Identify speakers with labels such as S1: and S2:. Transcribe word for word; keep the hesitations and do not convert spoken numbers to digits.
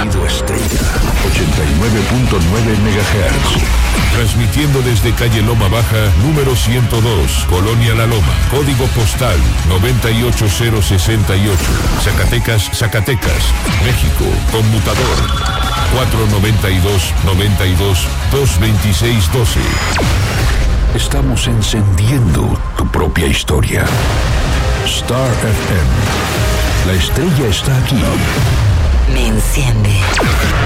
S1: Sonido Estrella, ochenta y nueve punto nueve megahertz.
S2: Transmitiendo desde calle Loma Baja, número ciento dos, Colonia La Loma, código postal noventa y ocho cero sesenta y ocho, Zacatecas, Zacatecas, México, conmutador cuatro noventa y dos, noventa y dos, dos veintiséis doce.
S1: Estamos encendiendo tu propia historia. Star F M. La estrella está aquí.
S3: Me enciende.